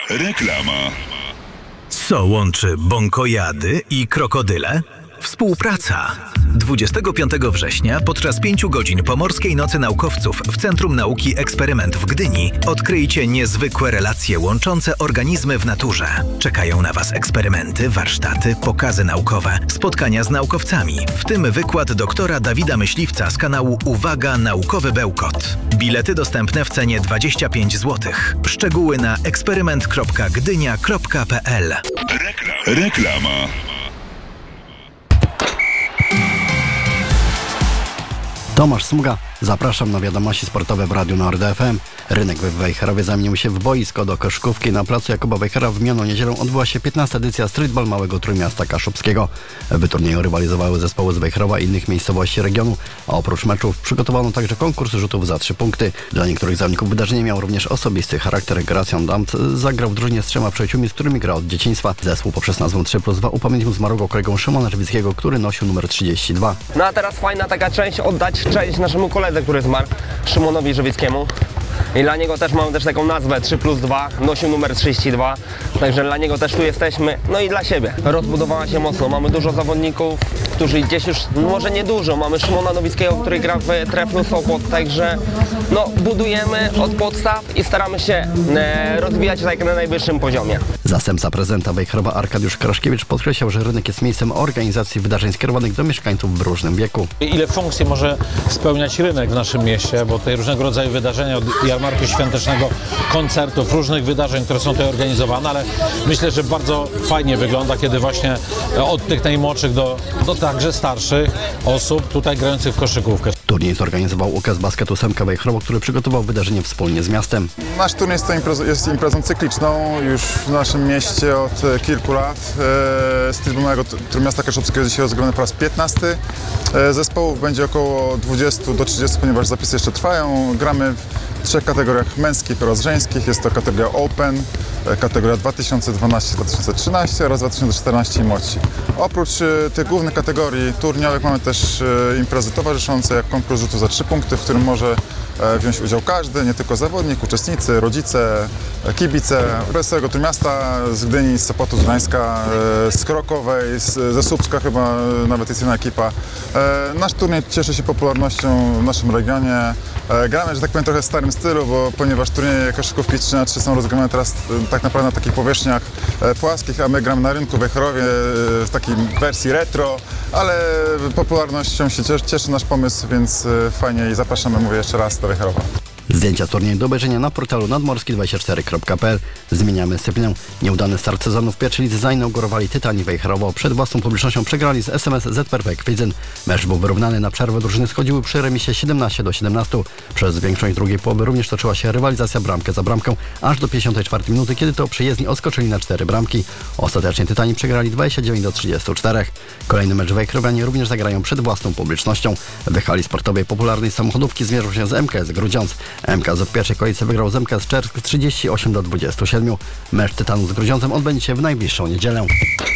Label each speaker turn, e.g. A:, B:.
A: Reklama.
B: Co łączy bąkojady i krokodyle? Współpraca. 25 września podczas 5 godzin Pomorskiej Nocy Naukowców w Centrum Nauki Eksperyment w Gdyni odkryjcie niezwykłe relacje łączące organizmy w naturze. Czekają na Was eksperymenty, warsztaty, pokazy naukowe, spotkania z naukowcami, w tym wykład doktora Dawida Myśliwca z kanału Uwaga Naukowy Bełkot. Bilety dostępne w cenie 25 zł. Szczegóły na eksperyment.gdynia.pl.
A: Reklama.
C: Tomasz Smuga, zapraszam na wiadomości sportowe w Radiu Nord FM. Rynek w Wejherowie zamienił się w boisko do koszykówki. Na placu Jakuba Wejhera w minioną niedzielę odbyła się 15. edycja Streetball Małego Trójmiasta Kaszubskiego. W turnieju rywalizowały zespoły z Wejherowa i innych miejscowości regionu, a oprócz meczów przygotowano także konkurs rzutów za 3 punkty. Dla niektórych zawodników wydarzenie miało również osobisty charakter. Gracjan Damt zagrał w drużynie z 3 przyjaciółmi, z którymi grał od dzieciństwa. Zespół poprzez nazwę 3+2 upamiętnił zmarłego kolegę Szymona Żywickiego, który nosił numer 32.
D: No a teraz fajna taka część, oddać cześć naszemu koledze, który zmarł, Szymonowi Żywickiemu. I dla niego też mamy taką nazwę 3+2, nosił numer 32, także dla niego też tu jesteśmy, no i dla siebie. Rozbudowała się mocno, mamy dużo zawodników, którzy gdzieś już, może nie dużo, mamy Szymona Nowickiego, który gra w Treflu Sopot, także no, budujemy od podstaw i staramy się rozwijać tak na najwyższym poziomie.
C: Zastępca prezydenta Wejherowa Arkadiusz Kraszkiewicz podkreślał, że rynek jest miejscem organizacji wydarzeń skierowanych do mieszkańców w różnym wieku.
E: Ile funkcji może spełniać rynek w naszym mieście, bo tutaj różnego rodzaju wydarzenia, od jarmarku świątecznego, koncertów, różnych wydarzeń, które są tutaj organizowane, ale myślę, że bardzo fajnie wygląda, kiedy właśnie od tych najmłodszych do także starszych osób tutaj grających w koszykówkę.
C: Turniej zorganizował UKS Basketu Semka Wejherowo, który przygotował wydarzenie wspólnie z miastem.
F: Nasz turniej jest imprezą cykliczną już w naszym mieście od kilku lat. Streetball Małego Trójmiasta Kaszubskiego jest dzisiaj rozegrany po raz 15. Zespołów będzie około 20 do 30, ponieważ zapisy jeszcze trwają. Gramy w 3 kategoriach męskich oraz żeńskich. Jest to kategoria Open, kategoria 2012-2013 oraz 2014 i młodsi. Oprócz tych głównych kategorii turniejowych mamy też imprezy towarzyszące, jak konkurs rzutów za 3 punkty, w którym może wziąć udział każdy, nie tylko zawodnik, uczestnicy, rodzice, kibice. Z całego Trójmiasta, z Gdyni, z Sopotu, z Gdańska, z Krokowej, ze Słupska chyba nawet jest jedna ekipa. Nasz turniej cieszy się popularnością w naszym regionie. Gramy, że tak powiem, trochę w starym stylu, ponieważ turnieje koszykówki 3x3 są rozgrywane teraz tak naprawdę na takich powierzchniach płaskich, a my gramy na rynku w Wejherowie w takiej wersji retro, ale popularnością się cieszy nasz pomysł, więc fajnie i zapraszamy, mówię jeszcze raz, do Wejherowa.
C: Zdjęcia z turnieju do obejrzenia na portalu nadmorski24.pl. Zmieniamy dyscyplinę. Nieudany start sezonu w pierwszej lidze zainaugurowali Tytani Wejherowo. Przed własną publicznością przegrali z SMS ZPRP Kwidzyn. Mecz był wyrównany, na przerwę drużyny schodziły przy remisie 17-17. Przez większość drugiej połowy również toczyła się rywalizacja bramkę za bramkę, aż do 54 minuty, kiedy to przyjezdni odskoczyli na 4 bramki. Ostatecznie Tytani przegrali 29-34. Kolejny mecz Wejherowianie również zagrają przed własną publicznością. W hali sportowej popularnej samochodówki zmierzą się z MKS Grudziądz. MKS w pierwszej kolejce wygrał z MKS Czersk 38-27. Mecz Tytanów z Grudziądzem odbędzie się w najbliższą niedzielę.